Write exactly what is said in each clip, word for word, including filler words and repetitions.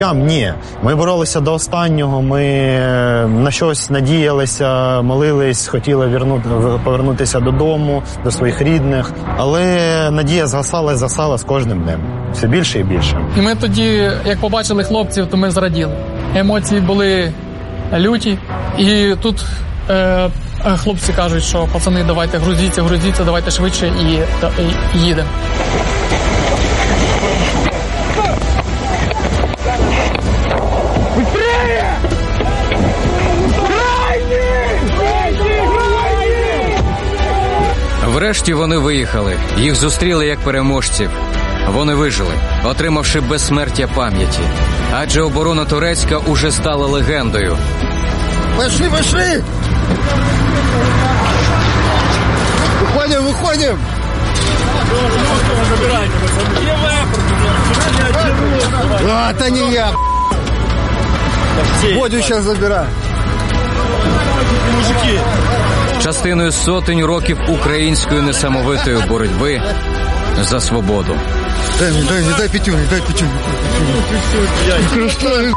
Ні. Ми боролися до останнього, ми на щось надіялися, молились, хотіли вернути, повернутися додому, до своїх рідних. Але надія згасала і згасала з кожним днем. Все більше і більше. І ми тоді, як побачили хлопців, то ми зраділи. Емоції були люті. І тут е, хлопці кажуть, що пацани, давайте грузіться, грузіться, давайте швидше і, і, і їдемо. Врешті вони виїхали. Їх зустріли як переможців. Вони вижили, отримавши безсмертя пам'яті. Адже оборона турецька уже стала легендою. Пошли, пошли! Виходимо, виходимо! А, та не я! Бодю зараз забираю. Мужики! Частиною сотень років української несамовитої боротьби за свободу. Дай мені, дай мені, дай п'ятюню, дай п'ятюню. Красавець.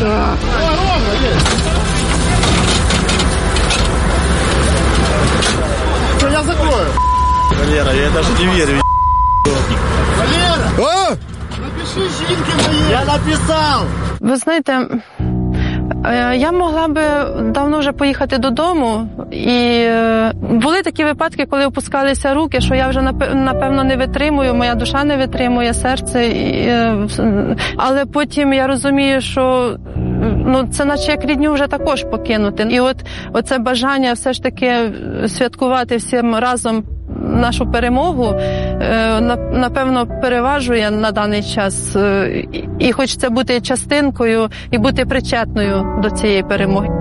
Что, я закрою? Валера, я даже не верю. Валера! О! Напиши жінки моєї. Я написав. Ви знаєте, я могла би давно вже поїхати додому, і були такі випадки, коли опускалися руки, що я вже напевно не витримую, моя душа не витримує, серце, але потім я розумію, що ну, це наче як рідню вже також покинути. І от оце бажання все ж таки святкувати всім разом нашу перемогу, напевно, переважує на даний час. І хочеться бути частинкою і бути причетною до цієї перемоги.